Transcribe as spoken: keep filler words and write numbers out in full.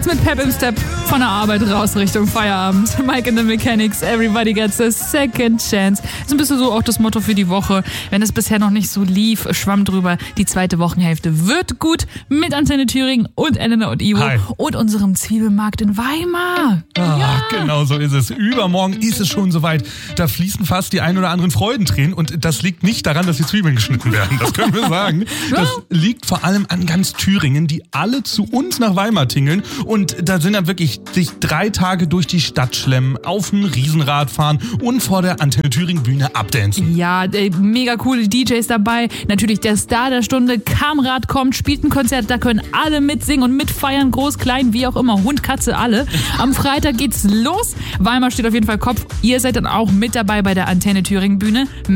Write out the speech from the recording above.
Mit Pep im Step von der Arbeit raus Richtung Feierabend. Mike and the Mechanics, everybody gets a second chance. Ist ein bisschen so auch das Motto für die Woche. Wenn es bisher noch nicht so lief, schwamm drüber. Die zweite Wochenhälfte wird gut mit Antenne Thüringen und Elena und Ivo Hi. und unserem Zwiebelmarkt in Weimar. Ah, ja. Genau so ist es. Übermorgen ist es schon soweit. Da fließen fast die ein oder anderen Freudentränen und das liegt nicht daran, dass die Zwiebeln geschnitten werden. Das können wir sagen. Das liegt vor allem an ganz Thüringen, die alle zu uns nach Weimar tingeln. Und da sind dann wirklich sich drei Tage durch die Stadt schlemmen, auf dem Riesenrad fahren und vor der Antenne Thüringen Bühne abdancen. Ja, äh, mega coole D Js dabei. Natürlich der Star der Stunde, Kamrad kommt, spielt ein Konzert, da können alle mitsingen und mitfeiern, groß, klein, wie auch immer, Hund, Katze, alle. Am Freitag geht's los. Weimar steht auf jeden Fall Kopf. Ihr seid dann auch mit dabei bei der Antenne Thüringen Bühne.